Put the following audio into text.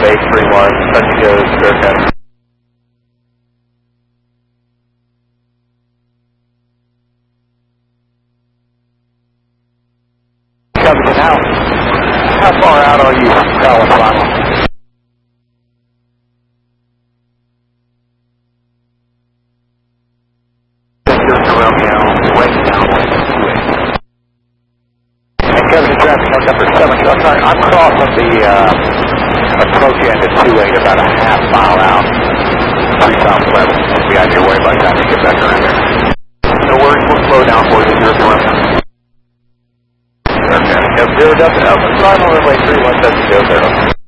Bay 31, touch and go, Bearcat. Covington out. How far out are you from Collins Final? Romeo, west downwind, 28. And Covington traffic on number 7, I'm crossing the approach end at 28, about a half mile out, 3 south 11. We'll be on your way by the time you get back around here. No worries, we'll slow down for you, 0 Romeo. Okay, F0 Delta Alpha, final runway 31, touch and go, 0.